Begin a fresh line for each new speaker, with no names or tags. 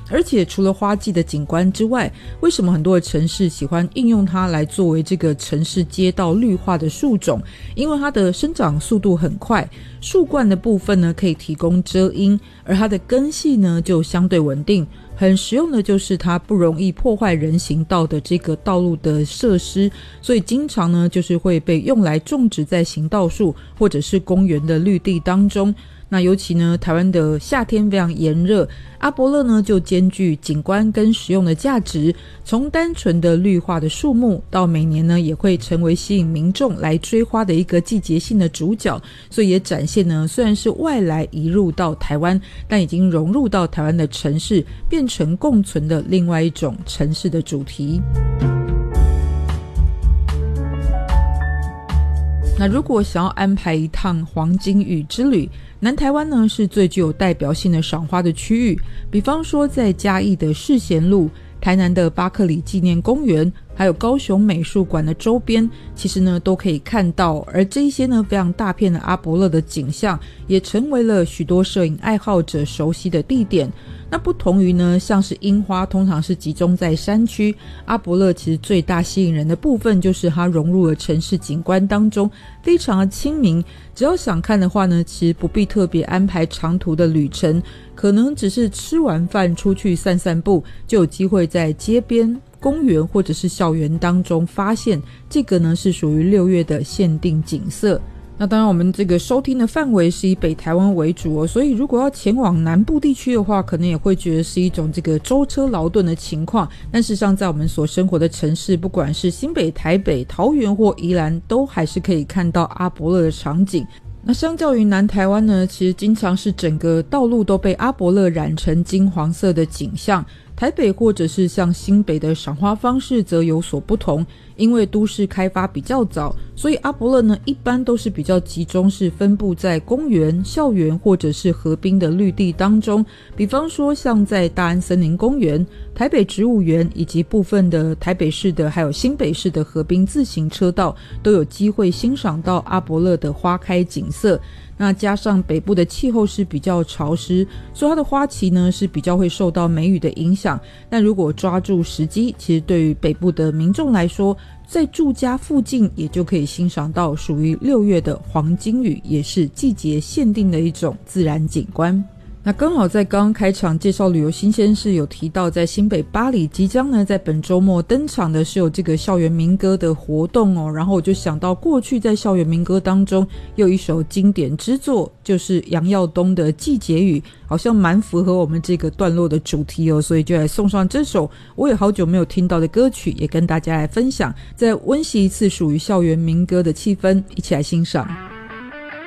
而且除了花季的景观之外，为什么很多的城市喜欢应用它来作为这个城市街道绿化的树种？因为它的生长速度很快，树冠的部分呢可以提供遮阴，而它的根系呢就相对稳定。很实用的就是它不容易破坏人行道的这个道路的设施，所以经常呢就是会被用来种植在行道树或者是公园的绿地当中。那尤其呢台湾的夏天非常炎热，阿伯勒呢就兼具景观跟实用的价值，从单纯的绿化的树木到每年呢也会成为吸引民众来追花的一个季节性的主角，所以也展现呢虽然是外来移入到台湾，但已经融入到台湾的城市，变成共存的另外一种城市的主题。那如果想要安排一趟黄金雨之旅，南台湾呢是最具有代表性的赏花的区域，比方说在嘉义的世贤路、台南的巴克里纪念公园，还有高雄美术馆的周边，其实呢都可以看到，而这一些呢非常大片的阿伯勒的景象，也成为了许多摄影爱好者熟悉的地点。那不同于呢像是樱花通常是集中在山区，阿伯勒其实最大吸引人的部分就是它融入了城市景观当中，非常的亲民。只要想看的话呢，其实不必特别安排长途的旅程，可能只是吃完饭出去散散步，就有机会在街边、公园或者是校园当中发现，这个呢是属于6月的限定景色。那当然我们这个收听的范围是以北台湾为主所以如果要前往南部地区的话，可能也会觉得是一种这个舟车劳顿的情况，但事实上在我们所生活的城市，不管是新北、台北、桃园或宜兰，都还是可以看到阿伯勒的场景。那相较于南台湾呢，其实经常是整个道路都被阿伯勒染成金黄色的景象。台北或者是像新北的赏花方式则有所不同，因为都市开发比较早，所以阿伯勒呢一般都是比较集中，是分布在公园、校园或者是河滨的绿地当中。比方说像在大安森林公园、台北植物园以及部分的台北市的还有新北市的河滨自行车道，都有机会欣赏到阿伯勒的花开景色。那加上北部的气候是比较潮湿，所以它的花期呢是比较会受到梅雨的影响。但如果抓住时机，其实对于北部的民众来说，在住家附近也就可以欣赏到属于6月的黄金雨，也是季节限定的一种自然景观。那刚好在刚刚开场介绍旅游新鲜事有提到，在新北巴黎即将呢在本周末登场的是有这个校园民歌的活动然后我就想到过去在校园民歌当中有一首经典之作，就是杨耀东的季节雨，好像蛮符合我们这个段落的主题所以就来送上这首我也好久没有听到的歌曲，也跟大家来分享，再温习一次属于校园民歌的气氛，一起来欣赏。